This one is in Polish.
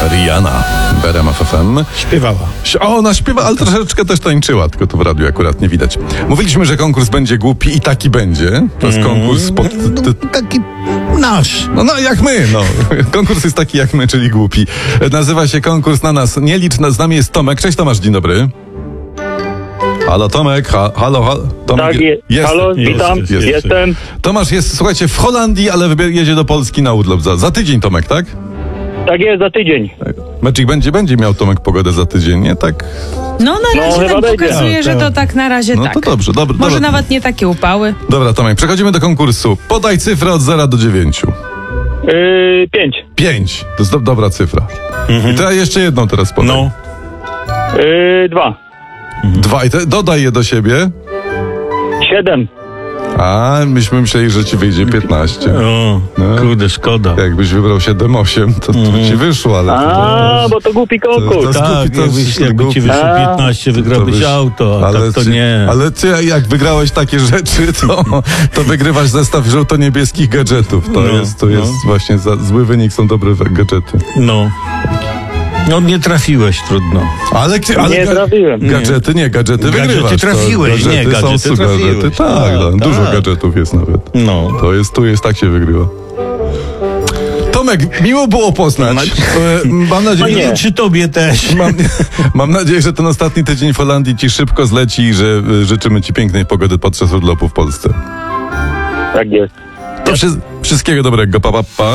Rihanna w RMF FM. Śpiewała. Ona śpiewa, ale troszeczkę też tańczyła, tylko to w radiu akurat nie widać. Mówiliśmy, że konkurs będzie głupi i taki będzie. To jest konkurs pod... Taki nasz. No jak my, no. Konkurs jest taki jak my, czyli głupi. Nazywa się konkurs Na nas nie licz. Z nami jest Tomek. Cześć Tomasz, dzień dobry. Halo Tomek, halo. Tomek, Tak, halo, witam, jestem. Tomasz jest, słuchajcie, w Holandii, ale jedzie do Polski na urlop za tydzień, Tomek, tak? Tak jest, za tydzień. Meczik będzie miał, Tomek, pogodę za tydzień, nie? Tak. No na razie chyba nam będzie. pokazuje, że to tak na razie No tak. to dobrze, Może dobra. nawet nie takie upały. Dobra, Tomek, przechodzimy do konkursu. Podaj cyfrę od 0 do 9. 5. 5. To jest dobra cyfra. I teraz jeszcze jedną teraz podaj. No. 2. 2 i dodaj je do siebie. 7. A, myśmy myśleli, że ci wyjdzie 15. O, No. kurde, szkoda. Jakbyś wybrał 7-8, to ci wyszło, ale... Bo to głupi konkurs. To- Tak, jakby ci wyszło 15, wygrałbyś auto, a tak to nie. Ale ty, jak wygrałeś takie rzeczy, to wygrywasz zestaw żółto-niebieskich gadżetów. To jest właśnie zły wynik, są dobre gadżety. No nie trafiłeś, trudno. Ale Nie trafiłem. Gadżety wygrywasz. trafiłeś, to, nie, gadżety są super trafiłeś. gadżety. Tak, Tak, dużo tak. gadżetów jest nawet. No. Tak się wygrywa. Tomek, miło było poznać. Mam nadzieję, nie. Czy tobie też? Mam nadzieję, że ten ostatni tydzień w Holandii ci szybko zleci i że życzymy ci pięknej pogody podczas urlopu w Polsce. Tak jest. To wszystkiego dobrego, pa.